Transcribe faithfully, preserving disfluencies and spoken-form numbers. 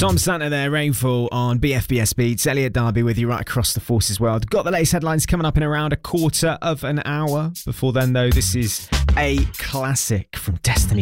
Tom Santa there, Rainfall on B F B S Beats. Elliot Darby with you right across the Forces world. Got the latest headlines coming up in around a quarter of an hour. Before then, though, this is a classic from Destiny